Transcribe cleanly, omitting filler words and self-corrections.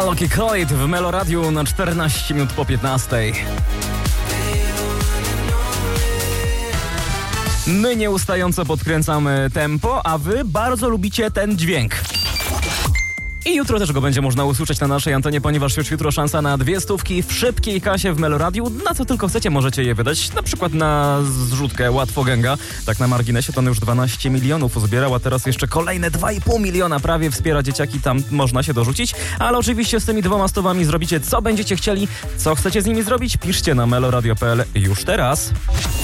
Lucky Coit w Melo Radiu na 14 minut po 15. My nieustająco podkręcamy tempo, a wy bardzo lubicie ten dźwięk. I jutro też go będzie można usłyszeć na naszej antenie, ponieważ już jutro szansa na 200 w szybkiej kasie w Melo Radiu. Na co tylko chcecie, możecie je wydać. Na przykład na zrzutkę Łatwo Gęga. Tak na marginesie to on już 12 milionów uzbierał, a teraz jeszcze kolejne 2,5 miliona prawie wspiera dzieciaki. Tam można się dorzucić. Ale oczywiście z tymi 200 zrobicie co będziecie chcieli. Co chcecie z nimi zrobić? Piszcie na meloradio.pl już teraz.